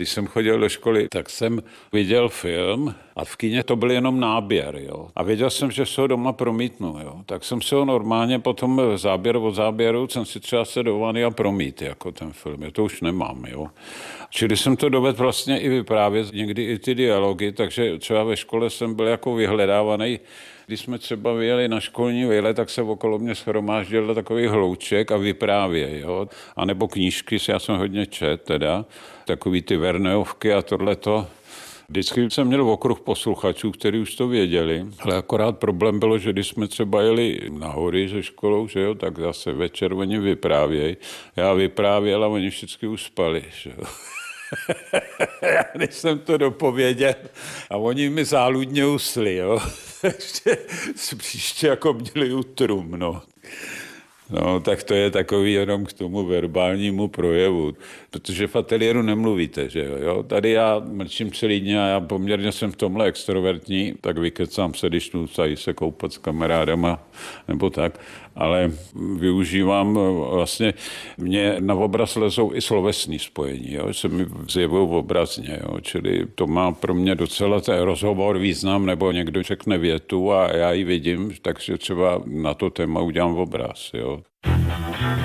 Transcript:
Když jsem chodil do školy, tak jsem viděl film a v kině to byl jenom náběr. Jo? A věděl jsem, že se ho doma promítnu. Jo? Tak jsem se ho normálně potom záběr od záběru jsem si třeba se do vany a promít jako ten film. To už nemám. Jo? Čili jsem to dovedl vlastně i vyprávět, někdy i ty dialogy, takže třeba ve škole jsem byl jako vyhledávaný. Když jsme třeba vyjeli na školní výlet, tak se okolo mě shromáždil takový hlouček a vyprávěj, jo. A nebo knížky, já jsem hodně čet teda, takový ty Verneovky a tohleto. Vždycky jsem měl okruh posluchačů, kteří už to věděli, ale akorát problém bylo, že když jsme třeba jeli na hory se školou, že jo, tak zase večer oni vyprávěj. Já vyprávěl a oni všichni už spali, že jo. Já než jsem to dopověděl a oni mi záludně usli, jo. Ještě příště jako měli utrum, no. No, tak to je takový jenom k tomu verbálnímu projevu, protože v ateliéru nemluvíte, že jo. Tady já mlčím celý den a já poměrně jsem v tomhle extrovertní, tak vykecám se, když jdu se koupat s kamarádama nebo tak, ale využívám vlastně, mě na obraz lezou i slovesní spojení, jo, se mi zjevují obrazně, jo, čili to má pro mě docela ten rozhovor význam, nebo někdo řekne větu a já ji vidím, takže třeba na to téma udělám obraz, jo.